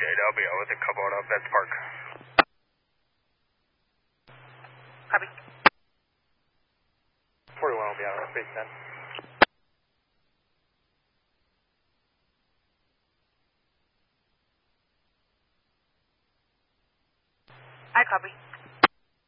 JW with a Kubota, Vets Park. Copy. 41 will be out, space 10. I copy.